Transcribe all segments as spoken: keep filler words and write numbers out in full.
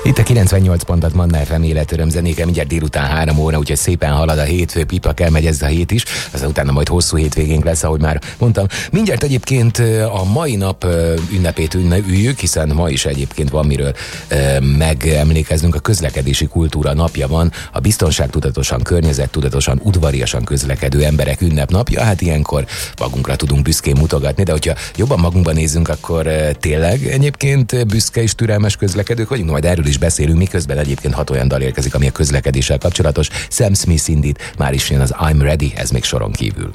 Itt a kilencvennyolc pont hat Manna ef em életöröm zenéke, mindjárt délután három óra, úgyhogy szépen halad a hétfő, pipa kell, megy ez a hét is, aztán utána majd hosszú hétvégénk lesz, ahogy már mondtam. Mindjárt egyébként a mai nap ünnepét ünnepeljük, hiszen ma is egyébként van miről megemlékeznünk, a közlekedési kultúra napja van, a biztonságtudatosan, környezettudatosan, udvariasan közlekedő emberek ünnepnapja, hát ilyenkor magunkra tudunk büszkén mutogatni, de hogyha jobban magunkban nézzünk, akkor tényleg egyébként büszke és türelmes közlekedők vagyunk, majd erről is beszélünk, miközben egyébként hat olyan dal érkezik, ami a közlekedéssel kapcsolatos. Sam Smith indít, már is jön az I'm Ready, ez még soron kívül.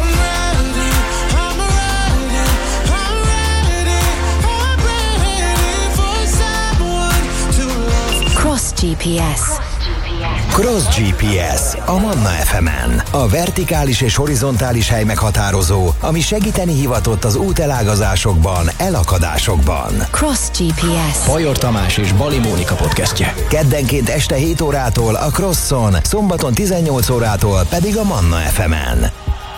Cross gé pé es. Cross gé pé es a Manna ef emen. A vertikális és horizontális hely meghatározó, ami segíteni hivatott az útelágazásokban, elakadásokban. Cross gé pé es. Fajor Tamás és Bali Mónika podcastje. Keddenként este hét órától a Crosson, szombaton tizennyolc órától pedig a Manna ef emen.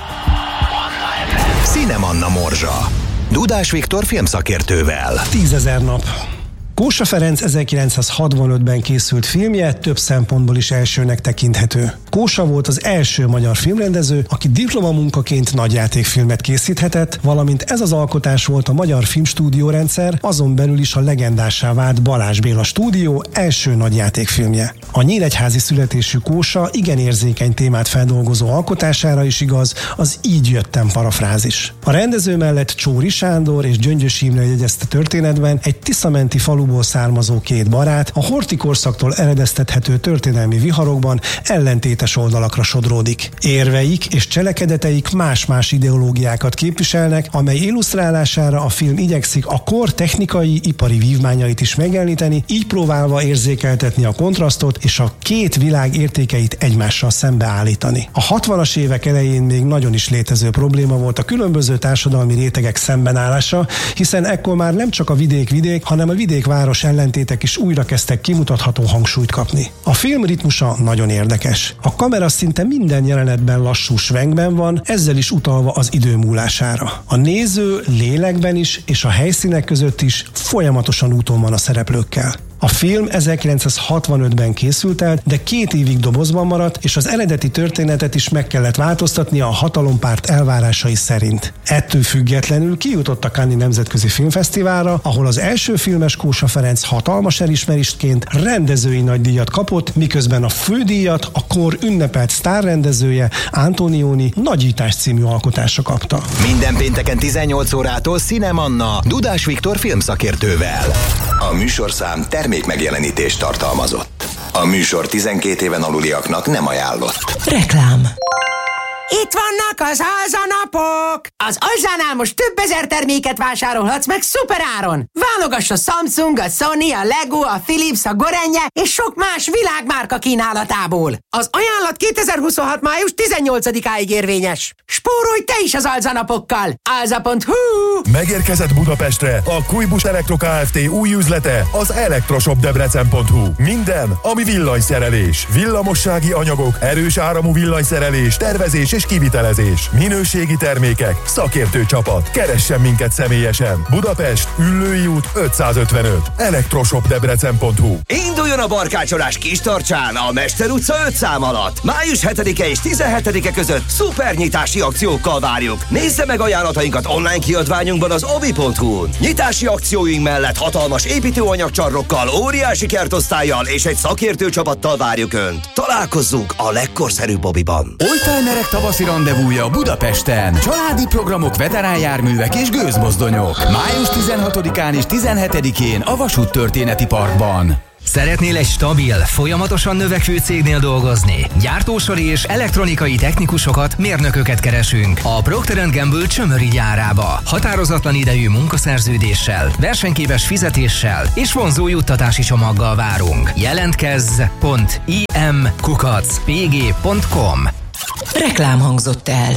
Cinemanna Morzsa. Dudás Viktor filmszakértővel. Tízezer nap. Kósa Ferenc ezerkilencszázhatvanötben készült filmje több szempontból is elsőnek tekinthető. Kósa volt az első magyar filmrendező, aki diplomamunkaként nagyjátékfilmet készíthetett, valamint ez az alkotás volt a Magyar Filmstúdiórendszer, azon belül is a legendássá vált Balázs Béla stúdió első nagyjátékfilmje. A nyíregyházi születésű Kósa igen érzékeny témát feldolgozó alkotására is igaz az Így jöttem parafrázis. A rendező mellett Csóri Sándor és Gyöngyös Imre jegyezte történetben egy tiszamenti faluból származó két barát a horthy korszaktól eredeztethető történelmi viharokban ellentétes oldalakra sodródik. Érveik és cselekedeteik más-más ideológiákat képviselnek, amely illusztrálására a film igyekszik a kor technikai, ipari vívmányait is megjeleníteni, így próbálva érzékeltetni a kontrasztot és a két világ értékeit egymással szembeállítani. A hatvanas évek elején még nagyon is létező probléma volt a különböző társadalmi rétegek szembenállása, hiszen ekkor már nem csak a vidék-vidék, hanem a vidék-város ellentétek is újra kezdtek kimutatható hangsúlyt kapni. A film ritmusa nagyon érdekes. A kamera szinte minden jelenetben lassú svengben van, ezzel is utalva az idő múlására. A néző lélekben is és a helyszínek között is folyamatosan úton van a szereplőkkel. A film ezerkilencszázhatvanötben készült el, de két évig dobozban maradt, és az eredeti történetet is meg kellett változtatni a hatalompárt elvárásai szerint. Ettől függetlenül kijutott a Cannes-i Nemzetközi Filmfesztiválra, ahol az első filmes Kósa Ferenc hatalmas elismerésként rendezői nagydíjat kapott, miközben a fődíjat a kor ünnepelt sztárrendezője Antonioni Nagyítás című alkotása kapta. Minden pénteken tizennyolc órától Cinemanna Dudás Viktor filmszakértővel. A műsorszám termékmegjelenítést tartalmazott. A műsor tizenkét éven aluliaknak nem ajánlott. Reklám. Itt vannak az alzanapok! Az Alzánál most több ezer terméket vásárolhatsz meg szuperáron! Válogass a Samsung, a Sony, a Lego, a Philips, a Gorenje és sok más világmárka kínálatából. Az ajánlat kétezer-huszonhat. május tizennyolcadikáig érvényes. Spórolj te is az alzanapokkal! alza pont hu. Megérkezett Budapestre a Kujbus Elektro Kft. Új üzlete, az elektroshop debrecen pont hu. Minden, ami villanyszerelés, villamossági anyagok, erős áramú villanyszerelés, tervezés és kivitelezés, minőségi termékek, szakértő csapat. Keressen minket személyesen. Budapest, Üllői út ötszázötvenöt. elektroshop debrecen pont hu. Induljon a barkácsolás Kistarcsán a Mester utca öt szám alatt. május hetedike és tizenhetedike között szupernyitási akciókkal várjuk. Nézze meg ajánlatainkat online kiadványunkban az obi pont hu-n. Nyitási akcióink mellett hatalmas építőanyagcsarnokkal, óriási kertosztállyal és egy szakértő csapattal várjuk Önt. Találkozzunk a legkorszerűbb obiban. Oldtimerek tavaszi rendezvúja Budapesten. Családi programok, veteránjárművek és gőzmozdonyok. május tizenhatodikán és tizenhetedikén a Vasúttörténeti Parkban. Szeretnél egy stabil, folyamatosan növekvő cégnél dolgozni? Gyártósori és elektronikai technikusokat, mérnököket keresünk a Procter and Gamble Csömöri gyárába. Határozatlan idejű munkaszerződéssel, versenyképes fizetéssel és vonzó juttatási csomaggal várunk. Jelentkezz pont im kukac pg pont com. Reklám hangzott el.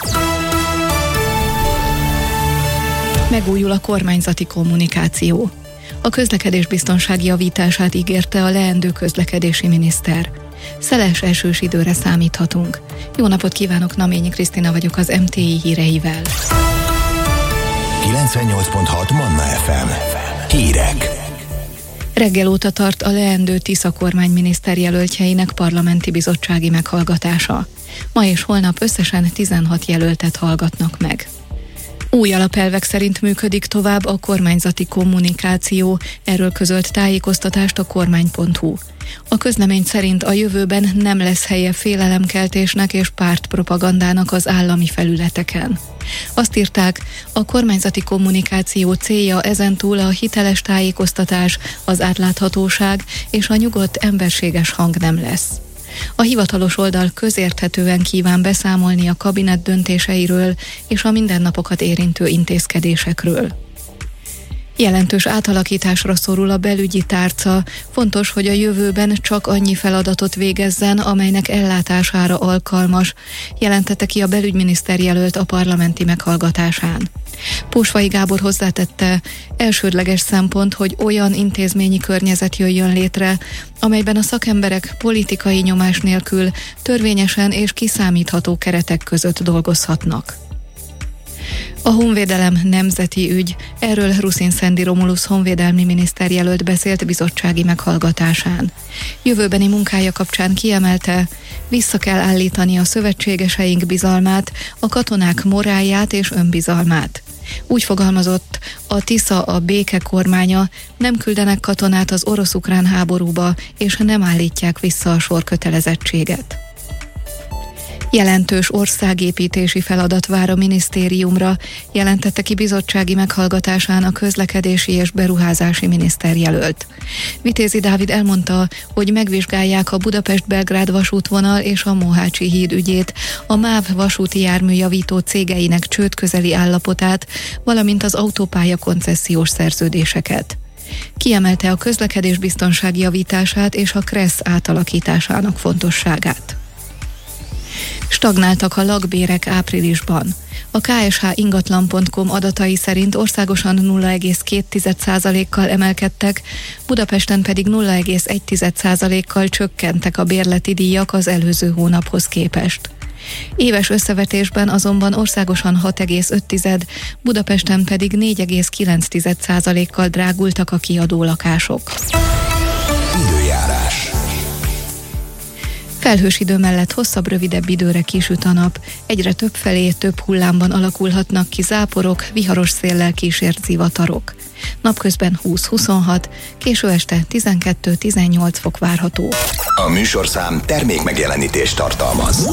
Megújul a kormányzati kommunikáció. A közlekedés biztonság javítását ígérte a leendő közlekedési miniszter. Szeles esős időre számíthatunk. Jó napot kívánok, Naményi Krisztina vagyok az em té i híreivel. kilencvennyolc pont hat Manna ef em. Hírek. Reggel óta tart a leendő Tisza kormány miniszterjelöltjeinek parlamenti bizottsági meghallgatása. Ma és holnap összesen tizenhat jelöltet hallgatnak meg. Új alapelvek szerint működik tovább a kormányzati kommunikáció, erről közölt tájékoztatást a kormány pont hu. A közlemény szerint a jövőben nem lesz helye félelemkeltésnek és pártpropagandának az állami felületeken. Azt írták, a kormányzati kommunikáció célja ezentúl a hiteles tájékoztatás, az átláthatóság és a nyugodt, emberséges hang nem lesz. A hivatalos oldal közérthetően kíván beszámolni a kabinet döntéseiről és a mindennapokat érintő intézkedésekről. Jelentős átalakításra szorul a belügyi tárca. Fontos, hogy a jövőben csak annyi feladatot végezzen, amelynek ellátására alkalmas, jelentette ki a belügyminiszter jelölt a parlamenti meghallgatásán. Pósvai Gábor hozzátette, elsődleges szempont, hogy olyan intézményi környezet jöjjön létre, amelyben a szakemberek politikai nyomás nélkül törvényesen és kiszámítható keretek között dolgozhatnak. A honvédelem nemzeti ügy, erről Ruszin Szendi Romulusz honvédelmi miniszterjelölt beszélt bizottsági meghallgatásán. Jövőbeni munkája kapcsán kiemelte, vissza kell állítani a szövetségeseink bizalmát, a katonák morálját és önbizalmát. Úgy fogalmazott, a Tisza a béke kormánya, nem küldenek katonát az orosz-ukrán háborúba, és nem állítják vissza a sorkötelezettséget. Jelentős országépítési feladat vár a minisztériumra, jelentette ki bizottsági meghallgatásán a közlekedési és beruházási miniszterjelölt. Vitézi Dávid elmondta, hogy megvizsgálják a Budapest-Belgrád vasútvonal és a Mohácsi híd ügyét, a MÁV vasúti járműjavító cégeinek csődközeli állapotát, valamint az autópálya koncesziós szerződéseket. Kiemelte a közlekedés biztonság javítását és a KRESZ átalakításának fontosságát. Stagnáltak a lakbérek áprilisban. A ká es há ingatlan pont com adatai szerint országosan nulla egész két százalékkal emelkedtek, Budapesten pedig nulla egész egy százalékkal csökkentek a bérleti díjak az előző hónaphoz képest. Éves összevetésben azonban országosan hat egész öt, Budapesten pedig négy egész kilenc százalékkal drágultak a kiadó lakások. Időjárás. Felhős idő mellett hosszabb, rövidebb időre kisüt a nap. Egyre több felé, több hullámban alakulhatnak ki záporok, viharos széllel kísért zivatarok. Napközben húsz-huszonhat, késő este tizenkettő-tizennyolc fok várható. A műsorszám termék megjelenítést tartalmaz.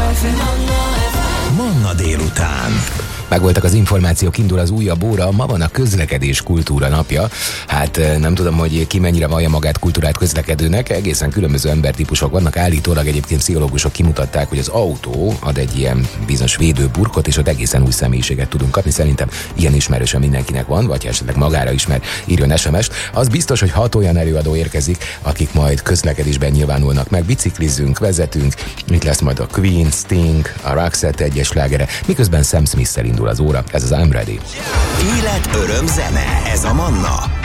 Manna délután. Megvoltak az információk, indul az újabb óra, ma van a közlekedés kultúra napja. Hát nem tudom, hogy ki mennyire vallja magát kultúrát közlekedőnek, egészen különböző embertípusok vannak. Állítólag egyébként pszichológusok kimutatták, hogy az autó ad egy ilyen bizonyos védőburkot, és ott egészen új személyiséget tudunk kapni. Szerintem ilyen ismerősen mindenkinek van, vagy esetleg magára ismer, írjon es em est. Az biztos, hogy hat olyan előadó érkezik, akik majd közlekedésben nyilvánulnak meg. Biciklizzünk, vezetünk, itt lesz majd a Queen, Sting, a Roxette egyes slágere, miközben Sam Smith-szel indul az óra, ez az I'm Ready. Élet, öröm, zene, ez a Manna.